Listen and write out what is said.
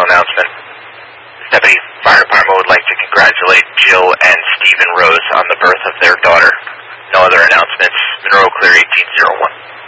announcement. Deputy Fire Department would like to congratulate Jill and Stephen Rose on the birth of their daughter. No other announcements. Monroe Clear 1801.